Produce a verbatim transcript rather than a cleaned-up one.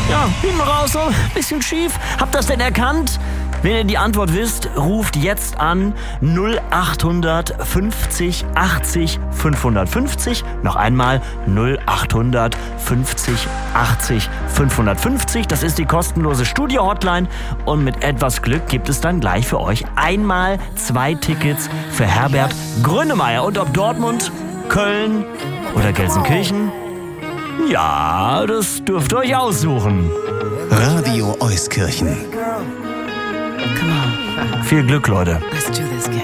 Ja, hinten raus so ein bisschen schief. Habt ihr das denn erkannt? Wenn ihr die Antwort wisst, ruft jetzt an null acht fünfzig achtzig fünfhundertfünfzig. Noch einmal null acht fünfzig achtzig fünfhundertfünfzig. Das ist die kostenlose Studio-Hotline. Und mit etwas Glück gibt es dann gleich für euch einmal zwei Tickets für Herbert Grönemeyer. Und ob Dortmund, Köln oder Gelsenkirchen? Ja, das dürft ihr euch aussuchen. Radio Euskirchen. Viel Glück, Leute. Let's do this, kid.